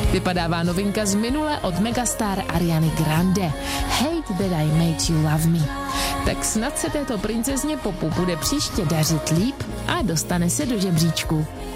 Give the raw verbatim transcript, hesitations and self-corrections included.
Vypadává novinka z minule od megastar Ariany Grande. Hate that I made you love me. Tak snad se této princezně popu bude příště dařit líp a dostane se do žebříčku.